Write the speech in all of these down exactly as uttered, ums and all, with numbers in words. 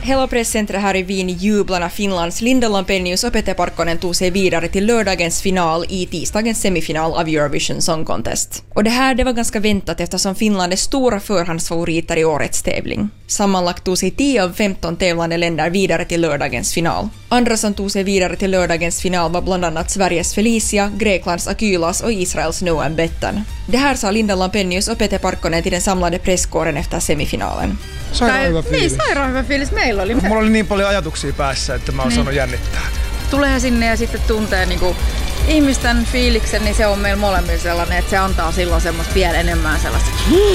Hela presscentret här i Wien jublar när Finlands Linda Lampenius och Pete Parkkonen tog sig vidare till lördagens final i tisdagens semifinal av Eurovision Song Contest. Och det här det var ganska väntat eftersom Finland är stora förhandsfavoriter i årets tävling. Sammanlagt tog sig tio av femton tävlande länder vidare till lördagens final. Andra som tog sig vidare till lördagens final var bland annat Sveriges Felicia, Greklands Akylas och Israels Noam Bettan. Det här sa Linda Lampenius och Pete Parkkonen till den samlade presskåren efter semifinalen. Sairaan hyvä fiilis. Niin, sairaan hyvä fiilis meillä oli. Mulla oli niin paljon ajatuksia päässä, että mä oon niin. saanut jännittää. Tulee sinne ja sitten tuntee niinku ihmisten fiiliksen, niin se on meillä molemmilla sellainen, että se antaa silloin semmoista vielä enemmän sellaista.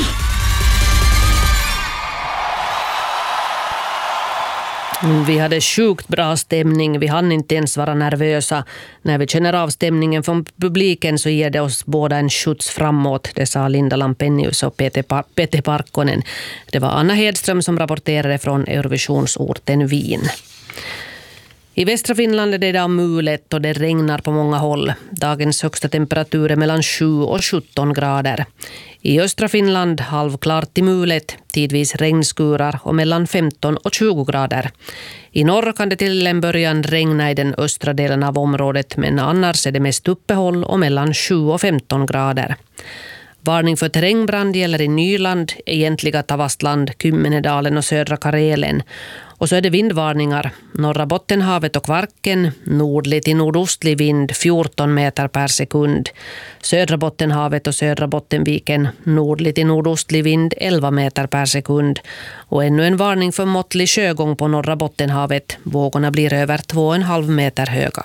Vi hade sjukt bra stämning, vi hann inte ens vara nervösa. När vi känner av stämningen från publiken så ger det oss båda en skjuts framåt, det sa Linda Lampenius och Pete, Par- Pete Parkkonen. Det var Anna Hedström som rapporterade från Eurovisionsorten Wien. I västra Finland är det idag mulet och det regnar på många håll. Dagens högsta temperatur är mellan sju och sjutton grader. I östra Finland halvklart till mulet, tidvis regnskurar och mellan femton och tjugo grader. I norr kan det till en början regna i den östra delen av området, men annars är det mest uppehåll och mellan sju och femton grader. Varning för terrängbrand gäller i Nyland, egentliga Tavastland, Kymmenedalen och södra Karelen. Och så är det vindvarningar. Norra Bottenhavet och Kvarken, nordlig till nordostlig vind fjorton meter per sekund. Södra Bottenhavet och södra Bottenviken, nordlig till nordostlig vind elva meter per sekund. Och ännu en varning för måttlig sjögång på norra Bottenhavet. Vågorna blir över två och en halv meter höga.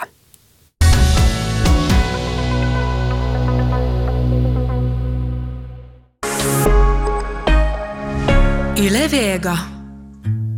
Yle Vega.